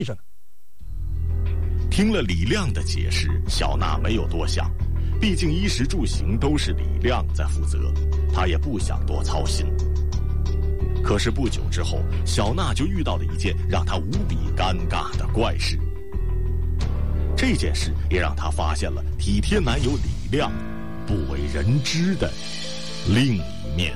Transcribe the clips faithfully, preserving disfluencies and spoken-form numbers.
着呢。 听了李亮的解释，小娜没有多想，毕竟衣食住行都是李亮在负责，她也不想多操心。可是不久之后，小娜就遇到了一件让她无比尴尬的怪事。这件事也让她发现了体贴男友李亮不为人知的另一面。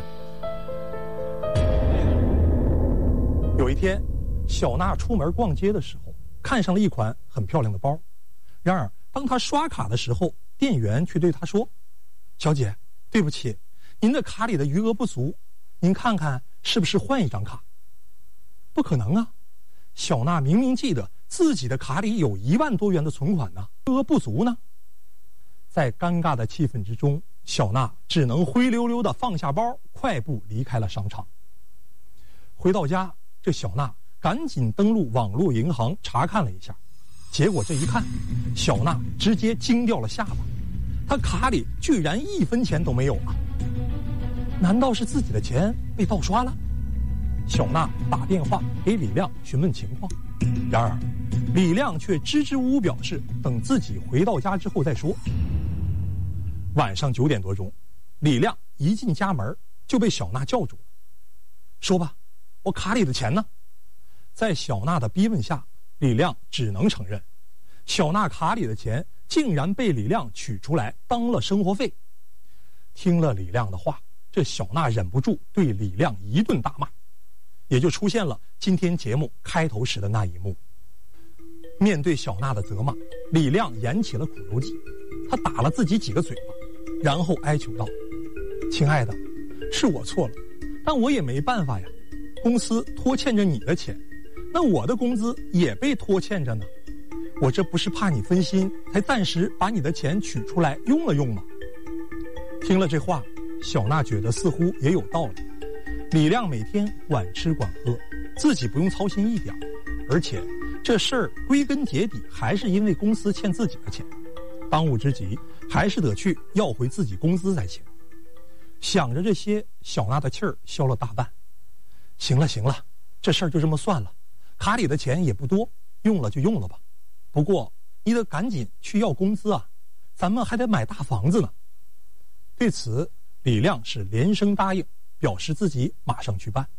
有一天，小娜出门逛街的时候，看上了一款很漂亮的包。然而，当她刷卡的时候，店员却对她说：“小姐，对不起，您的卡里的余额不足，您看看是不是换一张卡？”不可能啊！小娜明明记得自己的卡里有一万多元的存款呢，余额不足呢。在尴尬的气氛之中，小娜只能灰溜溜地放下包，快步离开了商场。回到家，这小娜赶紧登录网络银行查看了一下，结果这一看，小娜直接惊掉了下巴，她卡里居然一分钱都没有啊！难道是自己的钱被盗刷了？小娜打电话给李亮询问情况，然而李亮却支支吾吾表示等自己回到家之后再说。晚上九点多钟，李亮一进家门就被小娜叫住了，说吧，我卡里的钱呢？在小娜的逼问下，李亮只能承认，小娜卡里的钱竟然被李亮取出来当了生活费。听了李亮的话，这小娜忍不住对李亮一顿大骂，也就出现了今天节目开头时的那一幕。面对小娜的责骂，李亮演起了苦肉计，他打了自己几个嘴巴，然后哀求道：“亲爱的，是我错了，但我也没办法呀，公司拖欠着你的钱，那我的工资也被拖欠着呢，我这不是怕你分心，才暂时把你的钱取出来用了用吗？”听了这话，小娜觉得似乎也有道理。李亮每天管吃管喝，自己不用操心一点，而且这事儿归根结底还是因为公司欠自己的钱，当务之急还是得去要回自己工资才行。想着这些，小娜的气儿消了大半。行了行了，这事儿就这么算了，卡里的钱也不多，用了就用了吧。不过你得赶紧去要工资啊，咱们还得买大房子呢。对此，李亮是连声答应，表示自己马上去办。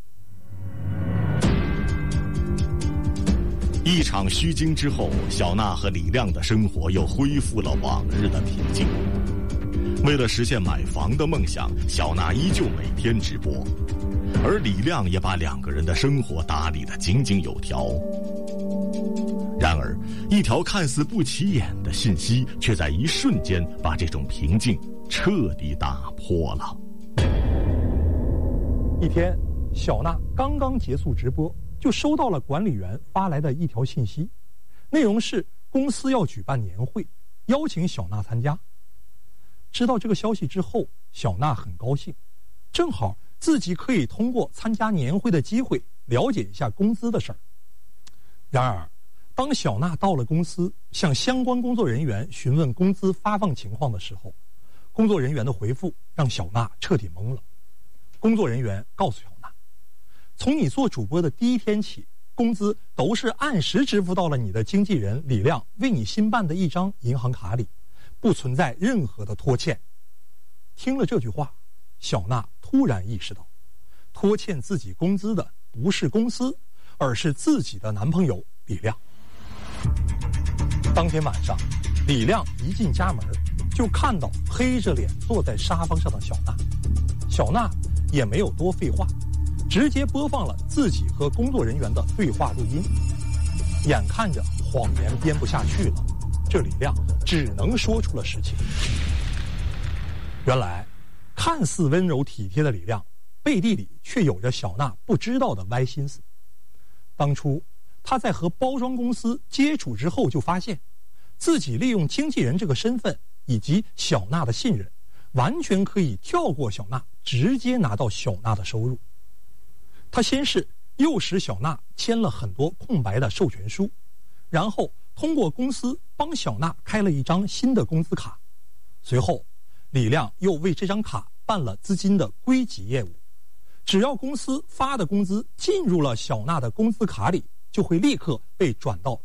一场虚惊之后，小娜和李亮的生活又恢复了往日的平静。为了实现买房的梦想，小娜依旧每天直播，而李亮也把两个人的生活打理得井井有条。然而，一条看似不起眼的信息，却在一瞬间把这种平静彻底打破了。 一天，小娜刚刚结束直播，就收到了管理员发来的一条信息，内容是公司要举办年会，邀请小娜参加。知道这个消息之后，小娜很高兴，正好自己可以通过参加年会的机会了解一下工资的事儿。然而，当小娜到了公司，向相关工作人员询问工资发放情况的时候，工作人员的回复让小娜彻底懵了。工作人员告诉小娜，从你做主播的第一天起，工资都是按时支付到了你的经纪人李亮为你新办的一张银行卡里，不存在任何的拖欠。听了这句话，小娜突然意识到，拖欠自己工资的不是公司，而是自己的男朋友李亮。当天晚上，李亮一进家门，就看到黑着脸坐在沙发上的小娜。小娜也没有多废话，直接播放了自己和工作人员的对话录音。眼看着谎言编不下去了，这李亮只能说出了实情。原来，看似温柔体贴的李亮，背地里却有着小娜不知道的歪心思。当初他在和包装公司接触之后，就发现自己利用经纪人这个身份以及小娜的信任，完全可以跳过小娜，直接拿到小娜的收入。他先是诱使小娜签了很多空白的授权书，然后通过公司帮小娜开了一张新的工资卡，随后李亮又为这张卡办了资金的归集业务，只要公司发的工资进入了小娜的工资卡里， 就会立刻被转到